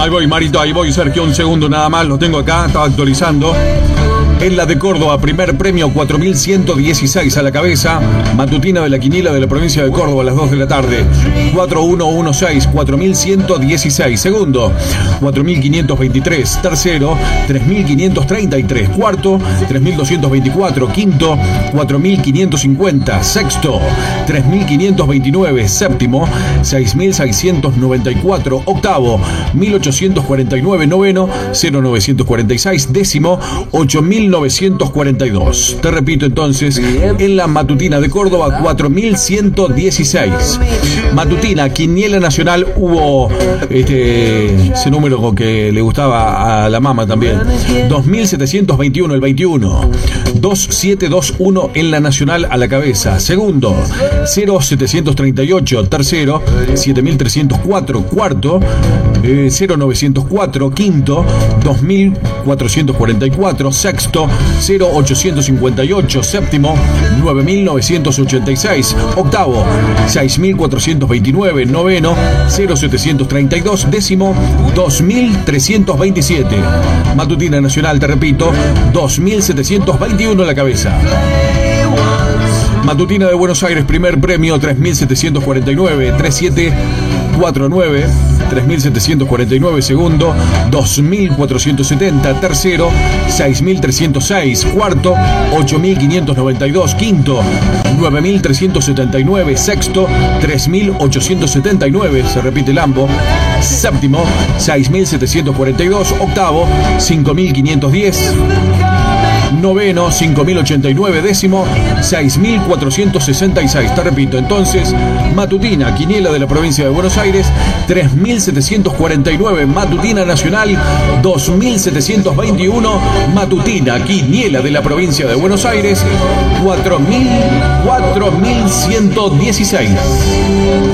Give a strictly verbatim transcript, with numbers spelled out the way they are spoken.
Ahí voy, Marito, ahí voy, Sergio, un segundo nada más, lo tengo acá, estaba actualizando. En la de Córdoba, primer premio cuatro mil ciento dieciséis a la cabeza. Matutina de la quiniela de la provincia de Córdoba a las dos de la tarde. cuatro mil ciento dieciséis, cuatro mil ciento dieciséis. Segundo, cuatro mil quinientos veintitrés. Tercero, tres mil quinientos treinta y tres. Cuarto, tres mil doscientos veinticuatro. Quinto, cuatro mil quinientos cincuenta. Sexto, tres mil quinientos veintinueve. Séptimo, seis mil seiscientos noventa y cuatro. Octavo, mil ochocientos cuarenta y nueve. Noveno, cero mil novecientos cuarenta y seis. Décimo, ocho mil novecientos cuarenta y dos. Te repito entonces, en la matutina de Córdoba, cuatro mil ciento dieciséis. Matutina, quiniela nacional, hubo este, ese número con que le gustaba a la mamá también. dos mil setecientos veintiuno, el veintiuno. dos mil setecientos veintiuno en la nacional a la cabeza. Segundo, cero mil setecientos treinta y ocho. Tercero, siete mil trescientos cuatro. Cuarto, eh, cero mil novecientos cuatro. Quinto, dos mil cuatrocientos cuarenta y cuatro. Sexto, cero mil ochocientos cincuenta y ocho. Séptimo, nueve mil novecientos ochenta y seis. Octavo, seis mil cuatrocientos veintinueve. Noveno, cero mil setecientos treinta y dos. Décimo, dos mil trescientos veintisiete. Matutina nacional, te repito, dos mil setecientos veintiuno a la cabeza. Matutina de Buenos Aires, primer premio, tres mil setecientos cuarenta y nueve. tres mil setecientos cuarenta y nueve. tres mil setecientos cuarenta y nueve. Segundo, dos mil cuatrocientos setenta. Tercero, seis mil trescientos seis. Cuarto, ocho mil quinientos noventa y dos. Quinto, nueve mil trescientos setenta y nueve. Sexto, tres mil ochocientos setenta y nueve. Se repite el ambo. Séptimo, seis mil setecientos cuarenta y dos. Octavo, cinco mil quinientos diez. Noveno, cinco mil ochenta y nueve. Décimo, seis mil cuatrocientos sesenta y seis. Te repito, entonces, matutina, quiniela de la provincia de Buenos Aires, tres mil setecientos cuarenta y nueve. Matutina nacional, dos mil setecientos veintiuno. Matutina, quiniela de la provincia de Buenos Aires, cuatro mil ciento dieciséis.